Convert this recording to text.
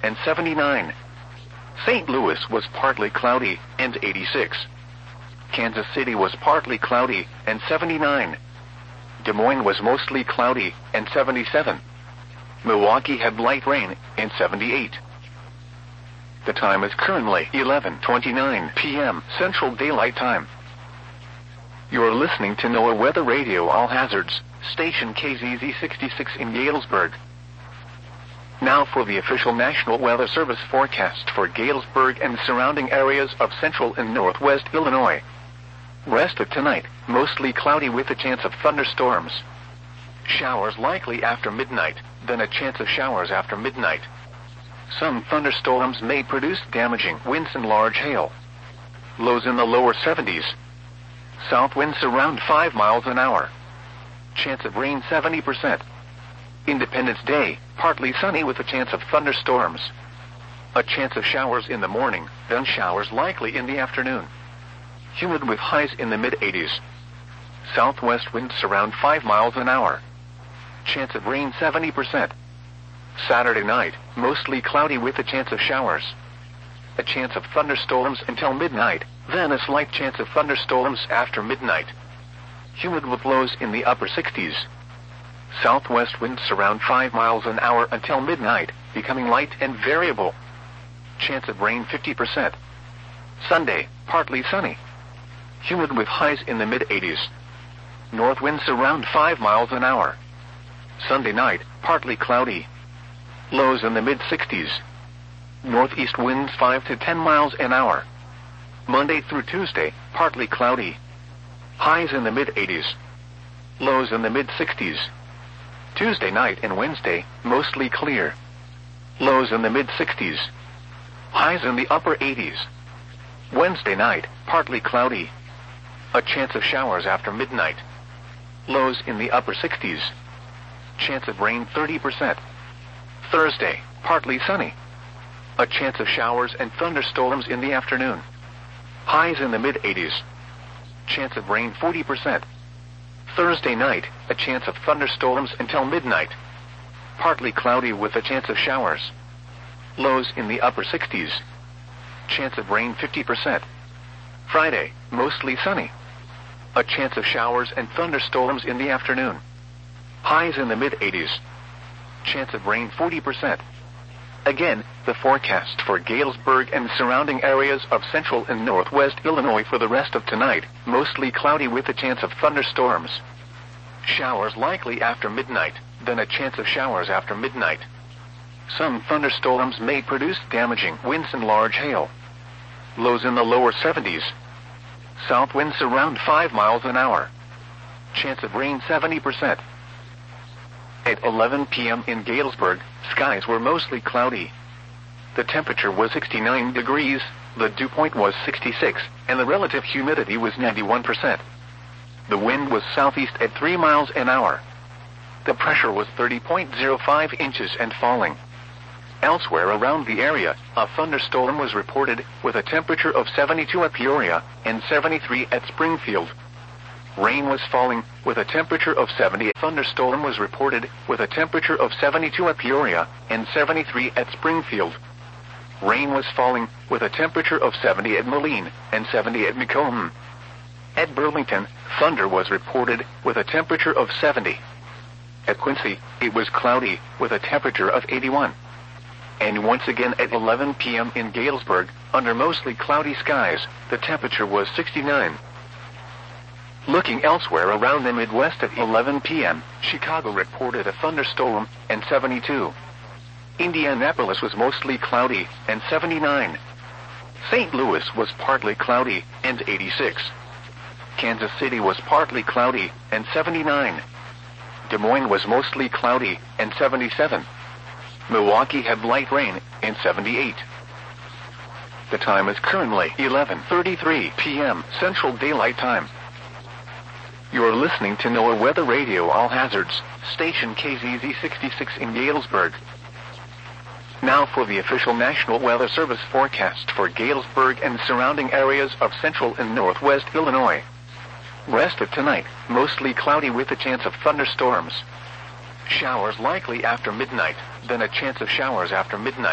and 79. St. Louis was partly cloudy and 86. Kansas City was partly cloudy and 79. Des Moines was mostly cloudy and 77. Milwaukee had light rain and 78. The time is currently 11:29 p.m. Central Daylight Time. You are listening to NOAA Weather Radio All Hazards, station KZZ 66 in Galesburg. Now for the official National Weather Service forecast for Galesburg and surrounding areas of central and northwest Illinois. Rest of tonight, mostly cloudy with a chance of thunderstorms. Showers likely after midnight, then a chance of showers after midnight. Some thunderstorms may produce damaging winds and large hail. Lows in the lower 70s. South winds around 5 miles an hour. Chance of rain 70%. Independence Day, partly sunny with a chance of thunderstorms. A chance of showers in the morning, then showers likely in the afternoon. Humid with highs in the mid-80s. Southwest winds around 5 miles an hour. Chance of rain 70%. Saturday night, mostly cloudy with a chance of showers. A chance of thunderstorms until midnight, then a slight chance of thunderstorms after midnight. Humid with lows in the upper 60s. Southwest winds around 5 miles an hour until midnight, becoming light and variable. Chance of rain 50%. Sunday, partly sunny. Humid with highs in the mid-80s. North winds around 5 miles an hour. Sunday night, partly cloudy. Lows in the mid-60s. Northeast winds 5 to 10 miles an hour. Monday through Tuesday, partly cloudy. Highs in the mid-80s. Lows in the mid-60s. Tuesday night and Wednesday, mostly clear. Lows in the mid-60s. Highs in the upper 80s. Wednesday night, partly cloudy. A chance of showers after midnight. Lows in the upper 60s. Chance of rain 30%. Thursday, partly sunny. A chance of showers and thunderstorms in the afternoon. Highs in the mid-80s. Chance of rain 40%. Thursday night, a chance of thunderstorms until midnight. Partly cloudy with a chance of showers. Lows in the upper 60s. Chance of rain 50%. Friday, mostly sunny. A chance of showers and thunderstorms in the afternoon. Highs in the mid-80s. Chance of rain 40%. Again, the forecast for Galesburg and surrounding areas of central and northwest Illinois for the rest of tonight, mostly cloudy with a chance of thunderstorms. Showers likely after midnight, then a chance of showers after midnight. Some thunderstorms may produce damaging winds and large hail. Lows in the lower 70s. South winds around 5 miles an hour. Chance of rain 70%. At 11 p.m. in Galesburg, skies were mostly cloudy. The temperature was 69 degrees, the dew point was 66, and the relative humidity was 91%. The wind was southeast at 3 miles an hour. The pressure was 30.05 inches and falling. Elsewhere around the area, a thunderstorm was reported with a temperature of 72 at Peoria and 73 at Springfield. Rain was falling with a temperature of 70. A thunderstorm was reported with a temperature of 72 at Peoria and 73 at Springfield. Rain was falling with a temperature of 70 at Moline and 70 at Macomb. At Burlington, thunder was reported with a temperature of 70. At Quincy, it was cloudy with a temperature of 81. And once again at 11 p.m. in Galesburg, under mostly cloudy skies, the temperature was 69. Looking elsewhere around the Midwest at 11 p.m., Chicago reported a thunderstorm and 72. Indianapolis was mostly cloudy and 79. St. Louis was partly cloudy and 86. Kansas City was partly cloudy and 79. Des Moines was mostly cloudy and 77. Milwaukee had light rain and 78. The time is currently 11:33 p.m. Central Daylight Time. You are listening to NOAA Weather Radio All Hazards, station KZZ 66 in Galesburg. Now for the official National Weather Service forecast for Galesburg and surrounding areas of central and northwest Illinois. Rest of tonight, mostly cloudy with a chance of thunderstorms. Showers likely after midnight, then a chance of showers after midnight.